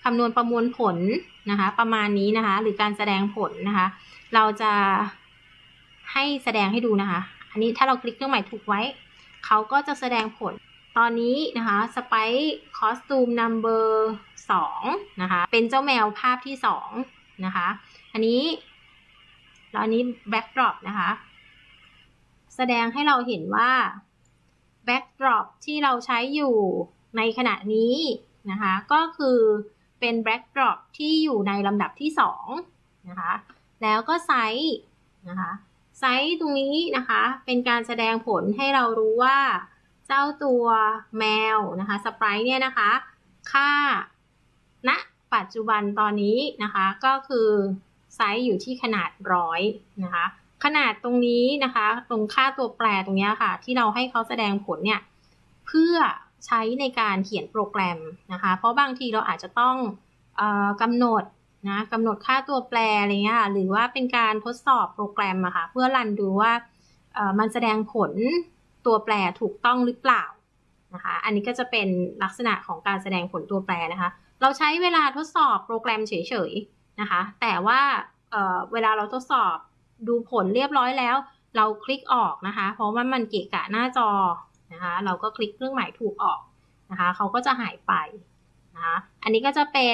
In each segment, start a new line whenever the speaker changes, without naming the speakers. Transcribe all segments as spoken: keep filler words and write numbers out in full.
คำนวณประมวลผลนะคะประมาณนี้นะคะหรือการแสดงผลนะคะเราจะให้แสดงให้ดูนะคะอันนี้ถ้าเราคลิกเครื่องหมายถูกไว้เขาก็จะแสดงผลตอนนี้นะคะสไปซ์คอสตูมนัมเบอร์สองนะคะเป็นเจ้าแมวภาพที่สองนะคะอันนี้แล้วอันนี้แบ็กดรอปนะคะแสดงให้เราเห็นว่าแบ็กดรอปที่เราใช้อยู่ในขณะนี้นะคะก็คือเป็นแบ็กดรอปที่อยู่ในลำดับที่สองนะคะแล้วก็ไซส์นะคะไซส์ตรงนี้นะคะเป็นการแสดงผลให้เรารู้ว่าเจ้าตัวแมวนะคะสไปร์เนี่ยนะคะค่าณปัจจุบันตอนนี้นะคะก็คือไซส์อยู่ที่ขนาดร้อยนะคะขนาดตรงนี้นะคะตรงค่าตัวแปรตรงนี้ค่ะที่เราให้เขาแสดงผลเนี่ยเพื่อใช้ในการเขียนโปรแกรมนะคะเพราะบางทีเราอาจจะต้องเอ่อกำหนดนะกำหนดค่าตัวแปรอะไรเงี้ยหรือว่าเป็นการทดสอบโปรแกรมอะค่ะเพื่อรันดูว่าเอ่อมันแสดงผลตัวแปรถูกต้องหรือเปล่านะคะอันนี้ก็จะเป็นลักษณะของการแสดงผลตัวแปรนะคะเราใช้เวลาทดสอบโปรแกรมเฉยๆนะคะแต่ว่าเอ่อเวลาเราทดสอบดูผลเรียบร้อยแล้วเราคลิกออกนะคะเพราะว่ามันเกะกะหน้าจอนะคะเราก็คลิกเครื่องหมายถูกออกนะคะเขาก็จะหายไปนะคะอันนี้ก็จะเป็น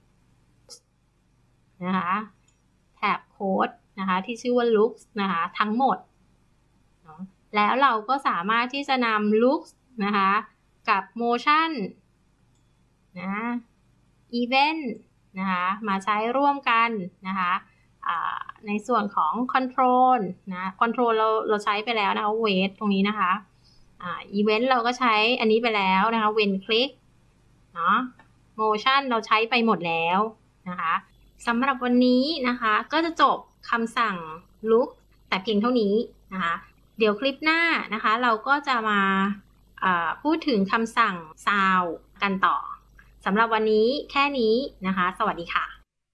นะคะแท็บโค้ดนะคะที่ชื่อว่า looks นะคะทั้งหมดแล้วเราก็สามารถที่จะนำ looks นะคะกับ motion นะ event นะคะมาใช้ร่วมกันนะคะในส่วนของ control นะ control เราเราใช้ไปแล้วนะคะ wait ตรงนี้นะคะ event เราก็ใช้อันนี้ไปแล้วนะคะ when click เนาะ motion เราใช้ไปหมดแล้วนะคะสำหรับวันนี้นะคะก็จะจบคำสั่ง look แต่เพียงเท่านี้นะคะเดี๋ยวคลิปหน้านะคะเราก็จะมาพูดถึงคำสั่ง sound กันต่อสำหรับวันนี้แค่นี้นะคะสวัสดีค่ะ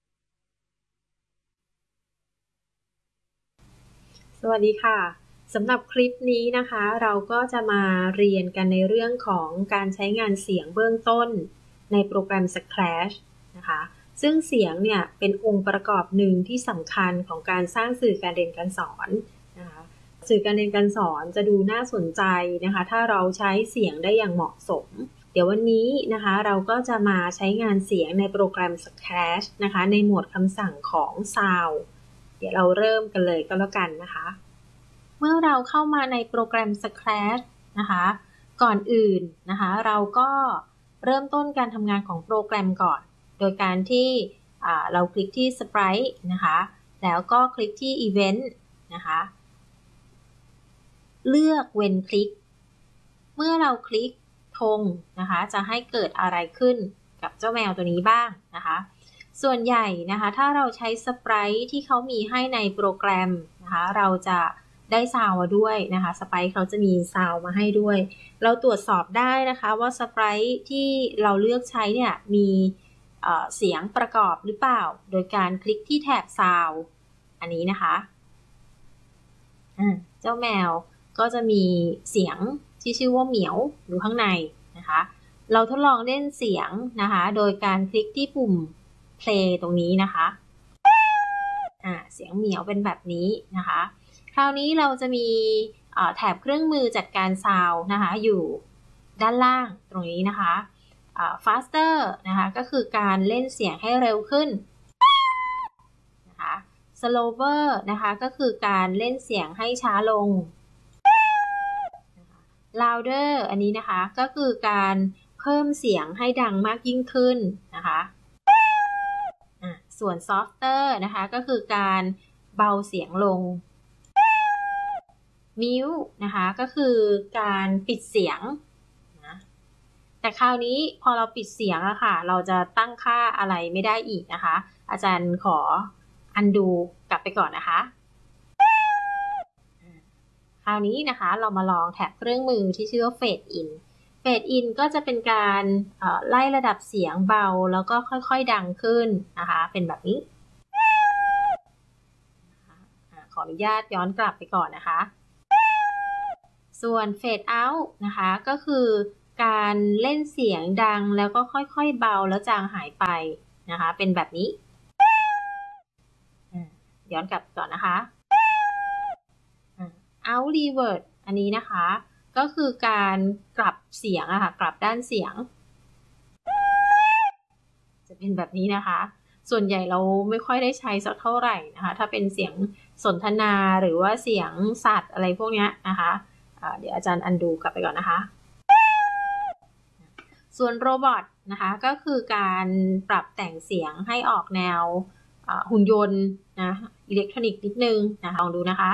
สวัสดีค่ะสำหรับคลิปนี้นะคะเราก็จะมาเรียนกันในเรื่องของการใช้งานเสียงเบื้องต้นในโปรแกรม Scratch นะคะซึ่งเสียงเนี่ยเป็นองค์ประกอบหนึ่งที่สำคัญของการสร้างสื่อการเรียนการสอนนะคะสื่อการเรียนการสอนจะดูน่าสนใจนะคะถ้าเราใช้เสียงได้อย่างเหมาะสมเดี๋ยววันนี้นะคะเราก็จะมาใช้งานเสียงในโปรแกรม Scratch นะคะในหมวดคำสั่งของ Sound เดี๋ยวเราเริ่มกันเลยก็แล้วกันนะคะเมื่อเราเข้ามาในโปรแกรม Scratch นะคะก่อนอื่นนะคะเราก็เริ่มต้นการทำงานของโปรแกรมก่อนโดยการที่เราคลิกที่ Sprite นะคะแล้วก็คลิกที่ Event นะคะเลือก When Click เมื่อเราคลิกธงนะคะจะให้เกิดอะไรขึ้นกับเจ้าแมวตัวนี้บ้างนะคะส่วนใหญ่นะคะถ้าเราใช้ Sprite ที่เขามีให้ในโปรแกรมนะคะเราจะได้ซาวมาด้วยนะคะสไปร์เขาจะมีซาวมาให้ด้วยเราตรวจสอบได้นะคะว่าสไปร์ที่เราเลือกใช้เนี่ยมีเอ่อเสียงประกอบหรือเปล่าโดยการคลิกที่แถบซาวอันนี้นะคะเจ้าแมวก็จะมีเสียงที่ชื่อว่าเหมียวอยู่ข้างในนะคะเราทดลองเล่นเสียงนะคะโดยการคลิกที่ปุ่ม play ตรงนี้นะคะอ่าเสียงเหมียวเป็นแบบนี้นะคะคราวนี้เราจะมีแถบเครื่องมือจัดการซาวด์นะคะอยู่ด้านล่างตรงนี้นะคะ faster นะคะก็คือการเล่นเสียงให้เร็วขึ้นนะคะ slower นะคะก็คือการเล่นเสียงให้ช้าลง louder อันนี้นะคะก็คือการเพิ่มเสียงให้ดังมากยิ่งขึ้นนะคะส่วน softer นะคะก็คือการเบาเสียงลง mute นะคะก็คือการปิดเสียงนะแต่คราวนี้พอเราปิดเสียงอะค่ะเราจะตั้งค่าอะไรไม่ได้อีกนะคะอาจารย์ขอ undo กลับไปก่อนนะคะคราวนี้นะคะเรามาลองแท็บเครื่องมือที่ชื่อว่า fade in fade in ก็จะเป็นการไล่ระดับเสียงเบาแล้วก็ค่อยๆดังขึ้นนะคะเป็นแบบนี้ขออนุญาตย้อนกลับไปก่อนนะคะส่วน fade out นะคะก็คือการเล่นเสียงดังแล้วก็ค่อยๆเบาแล้วจางหายไปนะคะเป็นแบบนี้ย้อนกลับก่อนนะคะ out revert อันนี้นะคะก็คือการกลับเสียงอะค่ะกลับด้านเสียงจะเป็นแบบนี้นะคะส่วนใหญ่เราไม่ค่อยได้ใช้สักเท่าไหร่นะคะถ้าเป็นเสียงสนทนาหรือว่าเสียงสัตว์อะไรพวกนี้นะคะะเดี๋ยวอาจารย์อันดูกลับไปก่อนนะคะส่วนโรบอทนะคะก็คือการปรับแต่งเสียงให้ออกแนวหุ่นยนต์นะอิเล็กทรอนิกส์นิดนึงนะคะลองดูนะคะ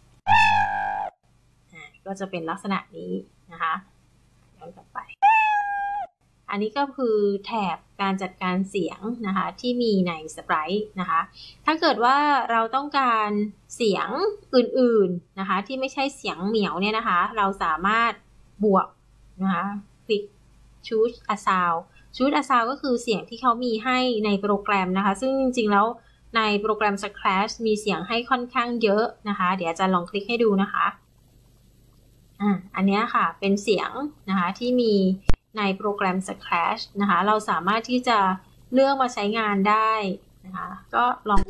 ก็จะเป็นลักษณะนี้นะคะย้อนกลับไปอันนี้ก็คือแถบการจัดการเสียงนะคะที่มีใน Sprite นะคะถ้าเกิดว่าเราต้องการเสียงอื่นๆนะคะที่ไม่ใช่เสียงเหมียวเนี่ยนะคะเราสามารถบวกนะคะคลิก choose a sound choose a sound ก็คือเสียงที่เขามีให้ในโปรแกรมนะคะซึ่งจริงๆแล้วในโปรแกรม Scratch มีเสียงให้ค่อนข้างเยอะนะคะเดี๋ยวอาจารย์ลองคลิกให้ดูนะคะอ่าอันนี้ค่ะเป็นเสียงนะคะที่มีในโปรแกรม Scratch นะคะเราสามารถที่จะเลือกมาใช้งานได้นะคะก็ลอง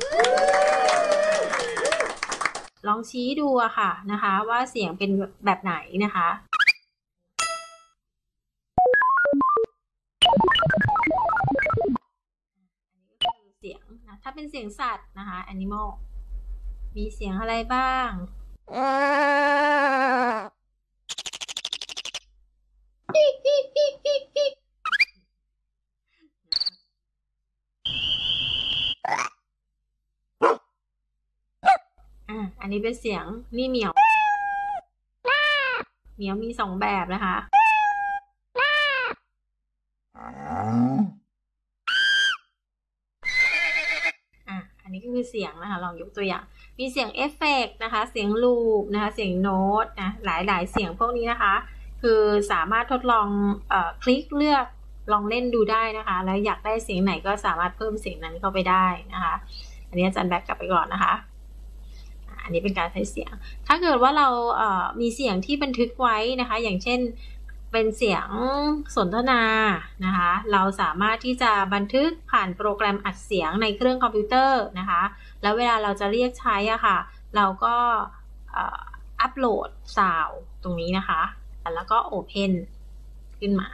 ลองชี้ดูอะค่ะนะคะว่าเสียงเป็นแบบไหนนะคะอันนี้ก็คือเสียงนะถ้าเป็นเสียงสัตว์นะคะ animal มีเสียงอะไรบ้างอ่ะอันนี้เป็นเสียงนี่เหมียวเหมียวมีสองแบบนะคะอ่ะอันนี้ก็คือเสียงนะคะลองยกตัวอย่างมีเสียงเอฟเฟกต์นะคะเสียงลูปนะคะเสียงโน้ตนะหลายๆเสียงพวกนี้นะคะคือสามารถทดลองเอ่อคลิกเลือกลองเล่นดูได้นะคะแล้วอยากได้เสียงไหนก็สามารถเพิ่มเสียงนั้นเข้าไปได้นะคะอันนี้อาจารย์แบ็กกลับไปก่อนนะคะอันนี้เป็นการใช้เสียงถ้าเกิดว่าเราเอ่อมีเสียงที่บันทึกไว้นะคะอย่างเช่นเป็นเสียงสนทนานะคะเราสามารถที่จะบันทึกผ่านโปรแกรมอัดเสียงในเครื่องคอมพิวเตอร์นะคะแล้วเวลาเราจะเรียกใช้อะค่ะเราก็อัปโหลดซาวด์ตรงนี้นะคะแล้วก็ Open ขึ้นมา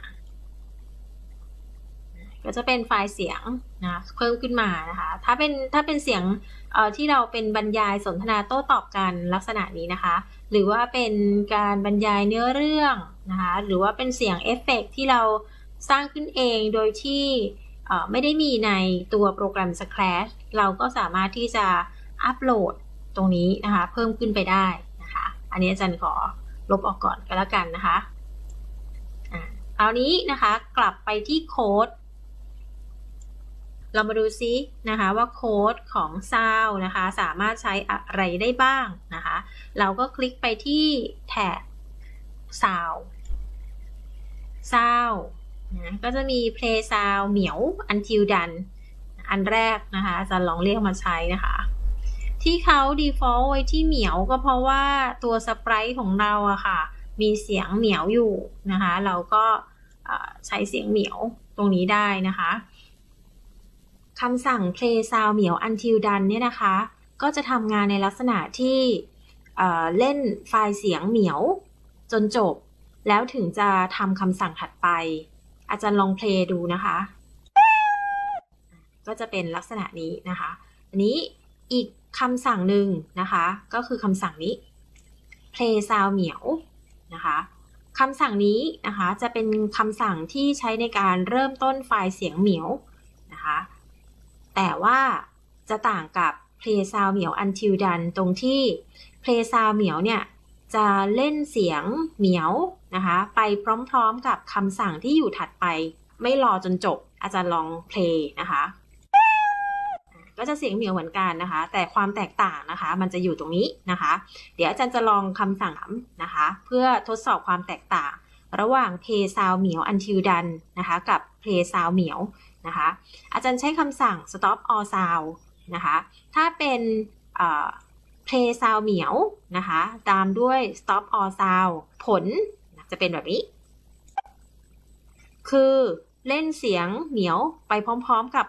ก็จะเป็นไฟล์เสียงนะเพิ่มขึ้นมานะคะถ้าเป็นถ้าเป็นเสียงที่เราเป็นบรรยายสนทนาโต้ตอบกันลักษณะนี้นะคะหรือว่าเป็นการบรรยายเนื้อเรื่องนะคะหรือว่าเป็นเสียงเอฟเฟกต์ที่เราสร้างขึ้นเองโดยที่ไม่ได้มีในตัวโปรแกรม Scratch เราก็สามารถที่จะอัปโหลดตรงนี้นะคะเพิ่มขึ้นไปได้นะคะอันนี้อาจารย์ขอลบออกก่อนก็แล้วกันนะคะคราวนี้นะคะกลับไปที่โค้ดเรามาดูซินะคะว่าโค้ดของ Sound นะคะสามารถใช้อะไรได้บ้างนะคะเราก็คลิกไปที่แถบ Sound Sound นะก็จะมี Play Sound เหมียว Until Done อันแรกนะคะจะลองเรียกมาใช้นะคะที่เขา default ไว้ที่เหมียวก็เพราะว่าตัว Sprite ของเราอะค่ะมีเสียงเหมียวอยู่นะคะเราก็ใช้เสียงเหมียวตรงนี้ได้นะคะคำสั่ง play sound เหมียว until done เนี่ยนะคะก็จะทำงานในลักษณะที่เอ่อเล่นไฟล์เสียงเหมียวจนจบแล้วถึงจะทำคำสั่งถัดไปอาจารย์ลอง play ดูนะคะก็จะเป็นลักษณะนี้นะคะอันนี้อีกคำสั่งหนึ่งนะคะก็คือคำสั่งนี้ play sound เหมียวนะคะคำสั่งนี้นะคะจะเป็นคำสั่งที่ใช้ในการเริ่มต้นไฟล์เสียงเหมียวนะคะแต่ว่าจะต่างกับ play sound เหมียว until done ตรงที่ play sound เหมียวเนี่ยจะเล่นเสียงเหมียวนะคะไปพร้อมๆกับคำสั่งที่อยู่ถัดไปไม่รอจนจบอาจารย์ลอง play นะคะก็จะเสียงเหมียวเหมือนกันนะคะแต่ความแตกต่างนะคะมันจะอยู่ตรงนี้นะคะเดี๋ยวอาจารย์จะลองคำสั่งนะคะเพื่อทดสอบความแตกต่างระหว่าง play sound เหมียว until done นะคะกับ play sound เหมียวนะคะอาจารย์ใช้คำสั่ง stop all sound นะคะถ้าเป็น play sound เหมียวนะคะตามด้วย stop all sound ผลจะเป็นแบบนี้คือเล่นเสียงเหมียวไปพร้อมๆกับ